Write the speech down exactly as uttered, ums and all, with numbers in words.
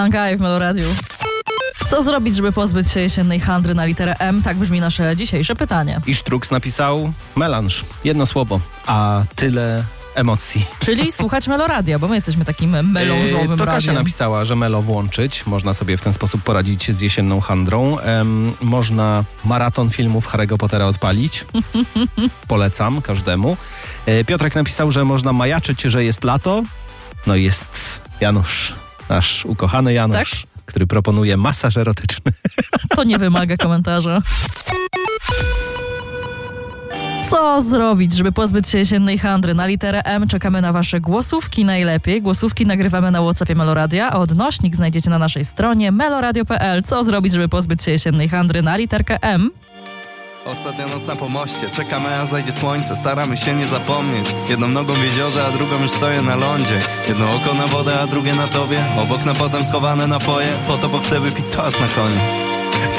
Anka w Meloradiu. Co zrobić, żeby pozbyć się jesiennej handry na literę M? Tak brzmi nasze dzisiejsze pytanie. I Sztruks napisał melanż. Jedno słowo, a tyle emocji. Czyli słuchać Meloradia, bo my jesteśmy takim melążowym yy, To Kasia radiem. napisała, że melo włączyć. Można sobie w ten sposób poradzić z jesienną handrą. Ehm, można maraton filmów Harry'ego Pottera odpalić. Polecam każdemu. Yy, Piotrek napisał, że można majaczyć, że jest lato. No i jest Janusz, nasz ukochany Janusz, Tak? który proponuje masaż erotyczny. To nie wymaga komentarza. Co zrobić, żeby pozbyć się jesiennej handry na literę M? Czekamy na wasze głosówki najlepiej. Głosówki nagrywamy na WhatsAppie Meloradia, a odnośnik znajdziecie na naszej stronie meloradio kropka p l. Co zrobić, żeby pozbyć się jesiennej handry na literkę M? Ostatnia noc na pomoście, czekamy aż zajdzie słońce, staramy się nie zapomnieć. Jedną nogą w jeziorze, a drugą już stoję na lądzie. Jedno oko na wodę, a drugie na tobie. Obok na potem schowane napoje, po to bo chcę wypić toast na koniec.